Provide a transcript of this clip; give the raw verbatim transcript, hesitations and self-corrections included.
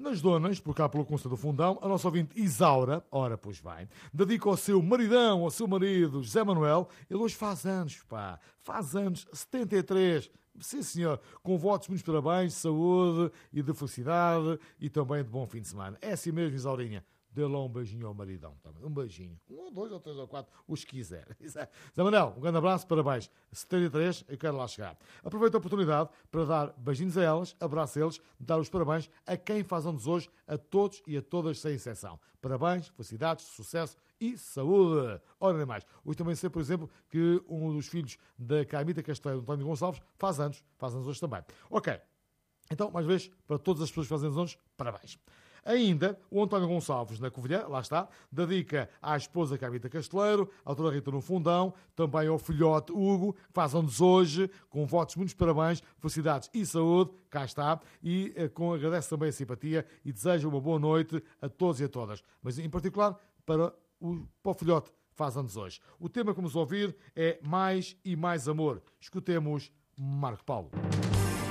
Nas donas, por cá pelo Conselho do Fundão, a nossa ouvinte Isaura, ora pois bem, dedica ao seu maridão, ao seu marido, José Manuel. Ele hoje faz anos, pá, faz anos, setenta e três. Sim, senhor, com votos, muitos parabéns, de saúde e de felicidade e também de bom fim de semana. É assim mesmo, Isaurinha. Dê lá um beijinho ao maridão também. Um beijinho. Um ou dois ou três ou quatro, os que quiser. Zé Manel, um grande abraço, parabéns. setenta e três, eu quero lá chegar. Aproveito a oportunidade para dar beijinhos a elas, abraço a eles, dar os parabéns a quem faz anos hoje, a todos e a todas, sem exceção. Parabéns, felicidades, sucesso e saúde. Ora, nem mais. Hoje também sei, por exemplo, que um dos filhos da Caimita Castelo, António Gonçalves, faz anos. Faz anos hoje também. Ok. Então, mais uma vez, para todas as pessoas que fazem anos hoje, parabéns. Ainda, o António Gonçalves, na Covilhã, lá está, dedica à esposa Caimita Casteleiro, à doutora Rita no Fundão, também ao filhote Hugo, que faz anos hoje, com votos, muitos parabéns, felicidades e saúde, cá está, e eh, com, agradece também a simpatia e deseja uma boa noite a todos e a todas, mas em particular para o, para o filhote que faz anos hoje. O tema que vamos ouvir é Mais e Mais Amor. Escutemos Marco Paulo.